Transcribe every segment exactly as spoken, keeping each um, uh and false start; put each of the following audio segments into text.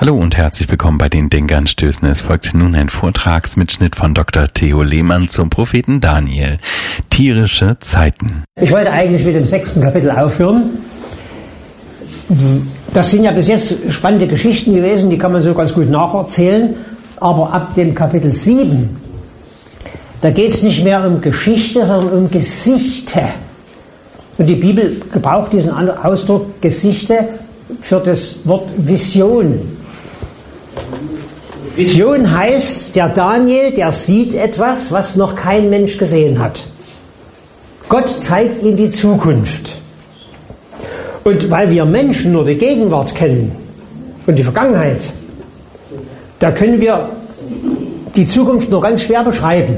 Hallo und herzlich willkommen bei den Denkanstößen. Es folgt nun ein Vortragsmitschnitt von Doktor Theo Lehmann zum Propheten Daniel. Tierische Zeiten. Ich wollte eigentlich mit dem sechsten Kapitel aufhören. Das sind ja bis jetzt spannende Geschichten gewesen, die kann man so ganz gut nacherzählen. Aber ab dem Kapitel sieben, da geht es nicht mehr um Geschichte, sondern um Gesichte. Und die Bibel gebraucht diesen Ausdruck Gesichte für das Wort Vision. Vision heißt, der Daniel, der sieht etwas, was noch kein Mensch gesehen hat. Gott zeigt ihm die Zukunft. Und weil wir Menschen nur die Gegenwart kennen und die Vergangenheit, da können wir die Zukunft nur ganz schwer beschreiben.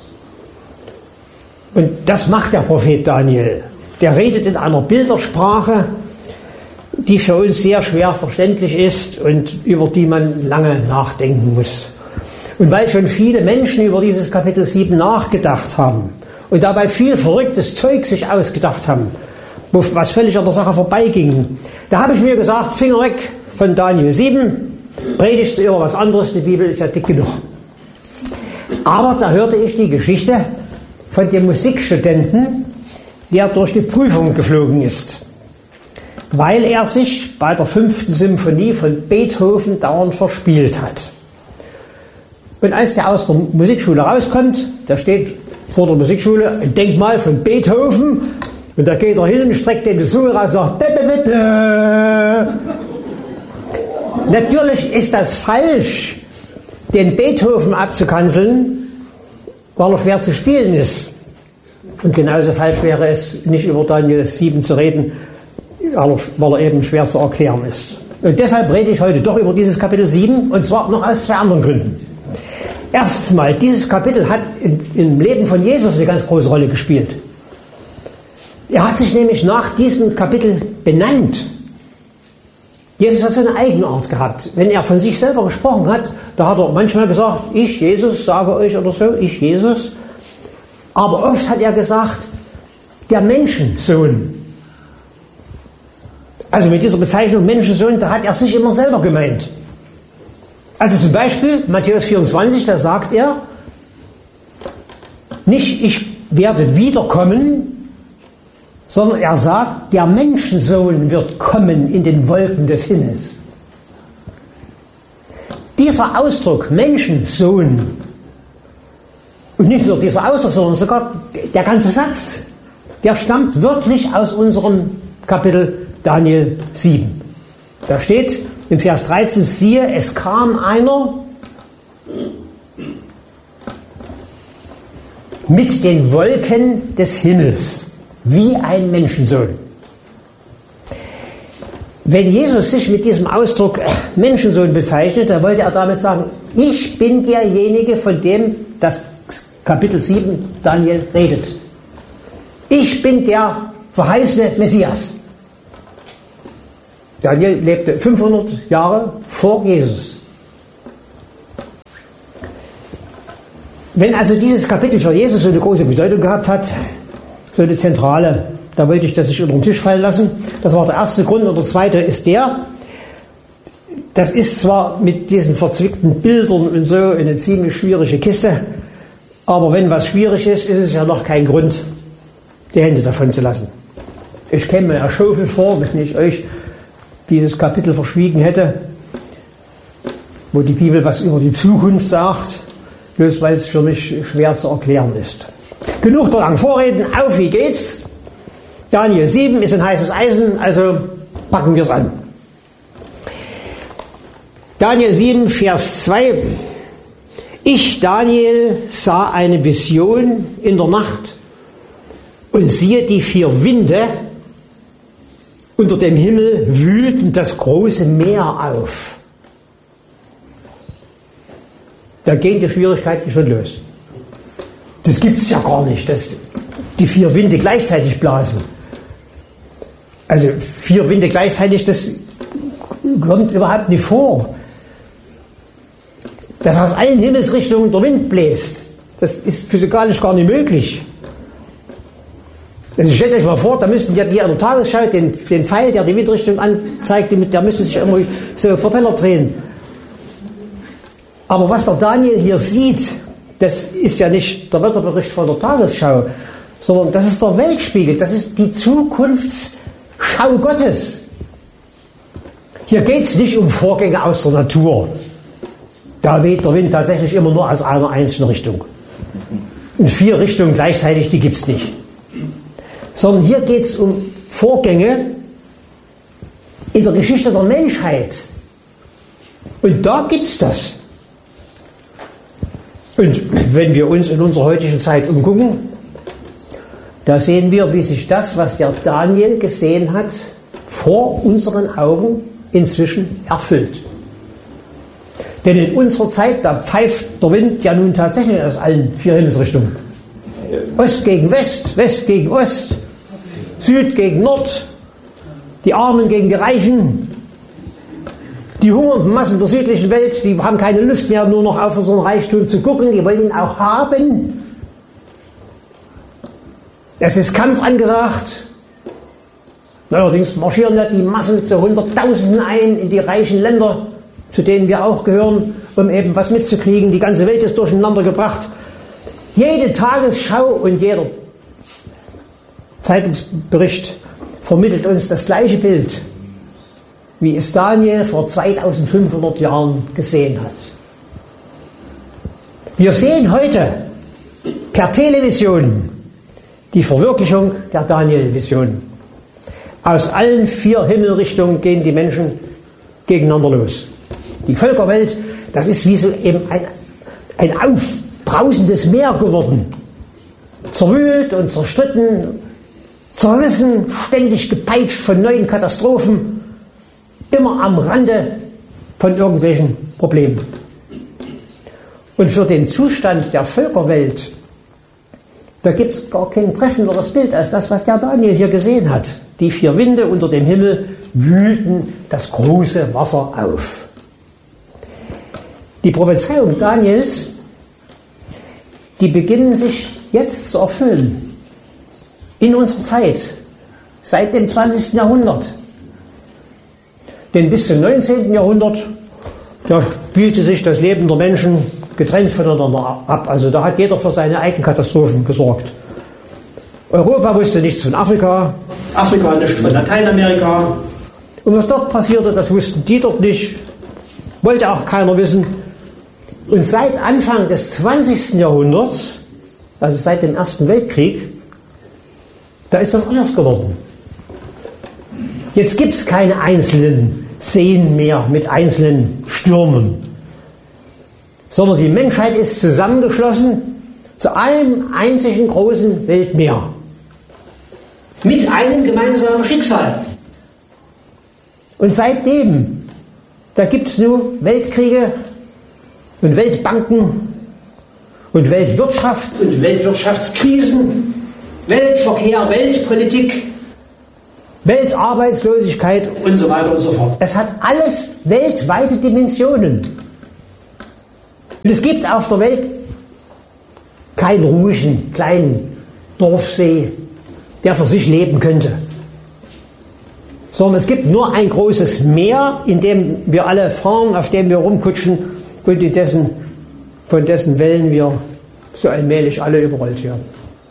Und das macht der Prophet Daniel. Der redet in einer Bildersprache, die für uns sehr schwer verständlich ist und über die man lange nachdenken muss. Und weil schon viele Menschen über dieses Kapitel sieben nachgedacht haben und dabei viel verrücktes Zeug sich ausgedacht haben, was völlig an der Sache vorbeiging, da habe ich mir gesagt, Finger weg von Daniel sieben, predigst du über was anderes, die Bibel ist ja dick genug. Aber da hörte ich die Geschichte von dem Musikstudenten, der durch die Prüfung geflogen ist, weil er sich bei der fünften Symphonie von Beethoven dauernd verspielt hat. Und als der aus der Musikschule rauskommt, da steht vor der Musikschule ein Denkmal von Beethoven, und da geht er hin und streckt den Besucher raus und sagt, bitte, bitte. Natürlich ist das falsch, den Beethoven abzukanzeln, weil er schwer zu spielen ist. Und genauso falsch wäre es, nicht über Daniel sieben zu reden, weil er eben schwer zu erklären ist. Und deshalb rede ich heute doch über dieses Kapitel sieben, und zwar noch aus zwei anderen Gründen. Erstens mal, dieses Kapitel hat in, im Leben von Jesus eine ganz große Rolle gespielt. Er hat sich nämlich nach diesem Kapitel benannt. Jesus hat so eine Eigenart gehabt. Wenn er von sich selber gesprochen hat, da hat er manchmal gesagt, ich, Jesus, sage euch oder so, ich, Jesus. Aber oft hat er gesagt, der Menschensohn. Also mit dieser Bezeichnung Menschensohn, da hat er sich immer selber gemeint. Also zum Beispiel Matthäus vierundzwanzig, da sagt er, nicht ich werde wiederkommen, sondern er sagt, der Menschensohn wird kommen in den Wolken des Himmels. Dieser Ausdruck Menschensohn, und nicht nur dieser Ausdruck, sondern sogar der ganze Satz, der stammt wörtlich aus unserem Kapitel Daniel sieben. Da steht im Vers dreizehn, siehe, es kam einer mit den Wolken des Himmels, wie ein Menschensohn. Wenn Jesus sich mit diesem Ausdruck Menschensohn bezeichnet, dann wollte er damit sagen, ich bin derjenige, von dem das Kapitel sieben Daniel redet. Ich bin der verheißene Messias. Daniel lebte fünfhundert Jahre vor Jesus. Wenn also dieses Kapitel für Jesus so eine große Bedeutung gehabt hat, so eine zentrale, da wollte ich das nicht unter den Tisch fallen lassen. Das war der erste Grund. Und der zweite ist der, das ist zwar mit diesen verzwickten Bildern und so eine ziemlich schwierige Kiste, aber wenn was schwierig ist, ist es ja noch kein Grund, die Hände davon zu lassen. Ich käme mir erschaufelt vor, wenn ich euch dieses Kapitel verschwiegen hätte, wo die Bibel was über die Zukunft sagt, bloß weil es für mich schwer zu erklären ist. Genug der langen Vorreden, auf, wie geht's? Daniel sieben ist ein heißes Eisen, also packen wir es an. Daniel sieben, Vers zwei. Ich, Daniel, sah eine Vision in der Nacht und siehe, die vier Winde unter dem Himmel wühlten das große Meer auf. Da gehen die Schwierigkeiten schon los. Das gibt es ja gar nicht, dass die vier Winde gleichzeitig blasen. Also vier Winde gleichzeitig, das kommt überhaupt nicht vor. Dass aus allen Himmelsrichtungen der Wind bläst, das ist physikalisch gar nicht möglich. Also stellt euch mal vor, da müssten ja die an der Tagesschau den, den Pfeil, der die Windrichtung anzeigt, der müsste sich irgendwie so Propeller drehen. Aber was der Daniel hier sieht, das ist ja nicht der Wetterbericht von der Tagesschau, sondern das ist der Weltspiegel, das ist die Zukunftsschau Gottes. Hier geht es nicht um Vorgänge aus der Natur. Da weht der Wind tatsächlich immer nur aus einer einzelnen Richtung. In vier Richtungen gleichzeitig, die gibt es nicht. Sondern hier geht es um Vorgänge in der Geschichte der Menschheit. Und da gibt es das. Und wenn wir uns in unserer heutigen Zeit umgucken, da sehen wir, wie sich das, was der Daniel gesehen hat, vor unseren Augen inzwischen erfüllt. Denn in unserer Zeit, da pfeift der Wind ja nun tatsächlich aus allen vier Himmelsrichtungen. Ost gegen West, West gegen Ost, Süd gegen Nord, die Armen gegen die Reichen. Die hungernden Massen der südlichen Welt, die haben keine Lust mehr, nur noch auf unseren Reichtum zu gucken, die wollen ihn auch haben. Es ist Kampf angesagt. Allerdings marschieren ja die Massen zu Hunderttausenden ein in die reichen Länder, zu denen wir auch gehören, um eben was mitzukriegen. Die ganze Welt ist durcheinander gebracht. Jede Tagesschau und jeder Zeitungsbericht vermittelt uns das gleiche Bild, wie es Daniel vor zweitausendfünfhundert Jahren gesehen hat. Wir sehen heute per Television die Verwirklichung der Daniel-Vision. Aus allen vier Himmelrichtungen gehen die Menschen gegeneinander los. Die Völkerwelt, das ist wie so eben ein, ein aufbrausendes Meer geworden. Zerwühlt und zerstritten, zerrissen, ständig gepeitscht von neuen Katastrophen, immer am Rande von irgendwelchen Problemen. Und für den Zustand der Völkerwelt, da gibt es gar kein treffenderes Bild als das, was der Daniel hier gesehen hat. Die vier Winde unter dem Himmel wühlten das große Wasser auf. Die Prophezeiung Daniels, die beginnen sich jetzt zu erfüllen. In unserer Zeit, seit dem zwanzigsten Jahrhundert. Denn bis zum neunzehnten Jahrhundert, da spielte sich das Leben der Menschen getrennt voneinander ab. Also da hat jeder für seine eigenen Katastrophen gesorgt. Europa wusste nichts von Afrika, Afrika nichts von Lateinamerika. Und was dort passierte, das wussten die dort nicht, wollte auch keiner wissen. Und seit Anfang des zwanzigsten Jahrhunderts, also seit dem Ersten Weltkrieg, da ist das anders geworden. Jetzt gibt es keine einzelnen Seen mehr mit einzelnen Stürmen, sondern die Menschheit ist zusammengeschlossen zu einem einzigen großen Weltmeer mit einem gemeinsamen Schicksal. Und seitdem, da gibt es nur Weltkriege und Weltbanken und Weltwirtschaft und Weltwirtschaftskrisen, Weltverkehr, Weltpolitik, Weltarbeitslosigkeit und so weiter und so fort. Es hat alles weltweite Dimensionen. Und es gibt auf der Welt keinen ruhigen, kleinen Dorfsee, der für sich leben könnte. Sondern es gibt nur ein großes Meer, in dem wir alle fahren, auf dem wir rumkutschen und in dessen, von dessen Wellen wir so allmählich alle überrollt werden.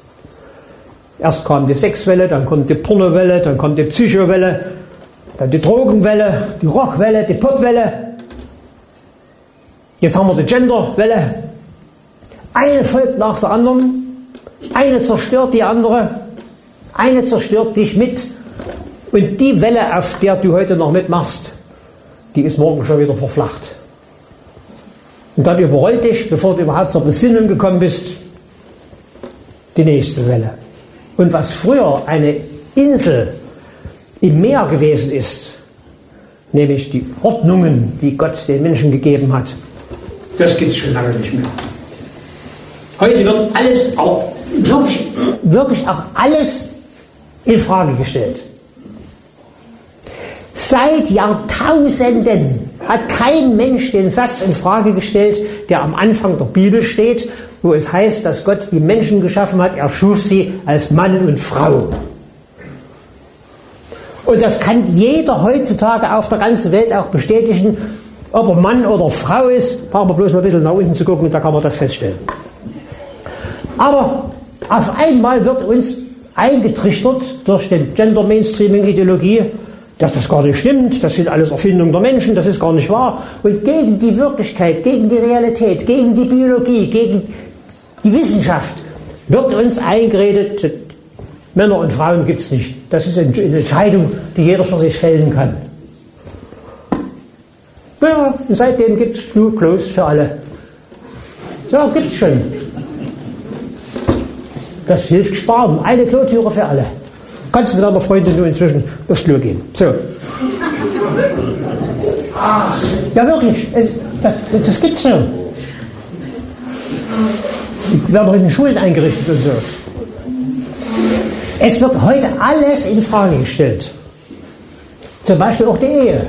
Erst kam die Sexwelle, dann kommt die Pornowelle, dann kommt die Psychowelle, dann die Drogenwelle, die Rockwelle, die Popwelle. Jetzt haben wir die Genderwelle. Eine folgt nach der anderen, eine zerstört die andere, eine zerstört dich mit. Und die Welle, auf der du heute noch mitmachst, die ist morgen schon wieder verflacht. Und dann überrollt dich, bevor du überhaupt zur Besinnung gekommen bist, die nächste Welle. Und was früher eine Insel im Meer gewesen ist, nämlich die Ordnungen, die Gott den Menschen gegeben hat, das gibt es schon lange nicht mehr. Heute wird alles, auch wirklich, wirklich auch alles in Frage gestellt. Seit Jahrtausenden hat kein Mensch den Satz in Frage gestellt, der am Anfang der Bibel steht, wo es heißt, dass Gott die Menschen geschaffen hat, er schuf sie als Mann und Frau. Und das kann jeder heutzutage auf der ganzen Welt auch bestätigen, Ob er Mann oder Frau ist, brauchen wir bloß mal ein bisschen nach unten zu gucken, da kann man das feststellen. Aber auf einmal wird uns eingetrichtert durch den Gender-Mainstreaming-Ideologie, dass das gar nicht stimmt, das sind alles Erfindungen der Menschen, das ist gar nicht wahr. Und gegen die Wirklichkeit, gegen die Realität, gegen die Biologie, gegen die Wissenschaft wird uns eingeredet, Männer und Frauen gibt es nicht. Das ist eine Entscheidung, die jeder für sich fällen kann. Ja, und seitdem gibt es Blue Clothes für alle. Ja, gibt es schon. Das hilft sparen. Eine Klotüre für alle. Kannst mit deiner Freundin nur inzwischen aufs Klo gehen. So. Ja, wirklich. Es, das das gibt es so. Die werden auch in den Schulen eingerichtet und so. Es wird heute alles in Frage gestellt. Zum Beispiel auch die Ehe.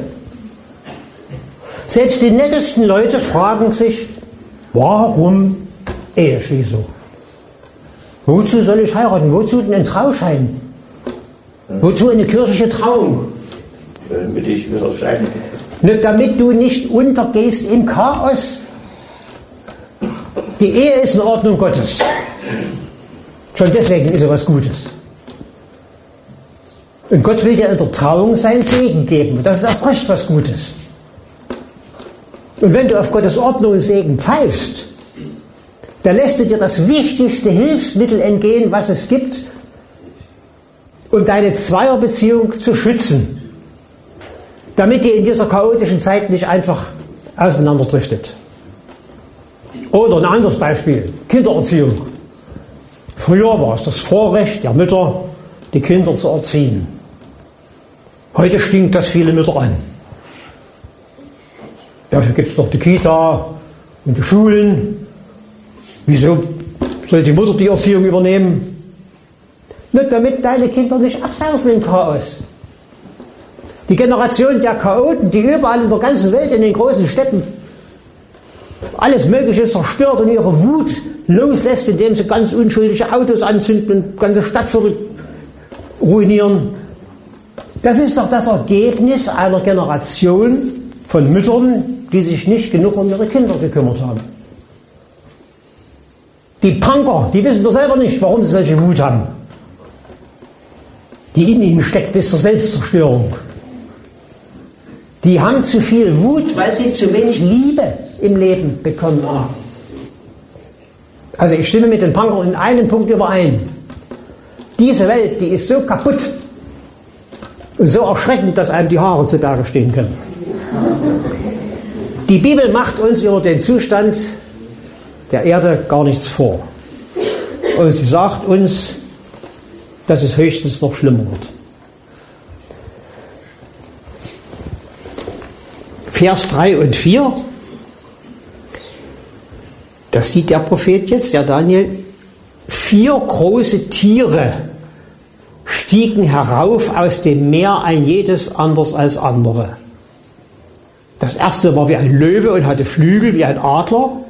Selbst die nettesten Leute fragen sich, warum Eheschließung? Wozu soll ich heiraten? Wozu denn ein Trauschein? Wozu eine kirchliche Trauung? Damit ich wieder scheiden. Nicht damit du nicht untergehst im Chaos. Die Ehe ist eine Ordnung Gottes. Schon deswegen ist sie was Gutes. Und Gott will dir in der Trauung seinen Segen geben. Das ist erst recht was Gutes. Und wenn du auf Gottes Ordnung und Segen pfeifst, dann lässt du dir das wichtigste Hilfsmittel entgehen, was es gibt, um deine Zweierbeziehung zu schützen, damit die in dieser chaotischen Zeit nicht einfach auseinanderdriftet. Oder ein anderes Beispiel, Kindererziehung. Früher war es das Vorrecht der Mütter, die Kinder zu erziehen. Heute stinkt das viele Mütter an. Dafür gibt es doch die Kita und die Schulen. Wieso soll die Mutter die Erziehung übernehmen? Nicht damit deine Kinder nicht absaufen im Chaos. Die Generation der Chaoten, die überall in der ganzen Welt, in den großen Städten, alles Mögliche zerstört und ihre Wut loslässt, indem sie ganz unschuldige Autos anzünden und ganze Stadtviertel ruinieren. Das ist doch das Ergebnis einer Generation von Müttern, die sich nicht genug um ihre Kinder gekümmert haben. Die Punker, die wissen doch selber nicht, warum sie solche Wut haben, die in ihnen steckt bis zur Selbstzerstörung. Die haben zu viel Wut, weil sie zu wenig Liebe im Leben bekommen haben. Also ich stimme mit den Punkern in einem Punkt überein. Diese Welt, die ist so kaputt und so erschreckend, dass einem die Haare zu Berge stehen können. Die Bibel macht uns über den Zustand der Erde gar nichts vor. Und sie sagt uns, dass es höchstens noch schlimmer wird. Vers drei und vier, das sieht der Prophet jetzt, der Daniel, vier große Tiere stiegen herauf aus dem Meer, ein jedes anders als andere. Das erste war wie ein Löwe und hatte Flügel wie ein Adler.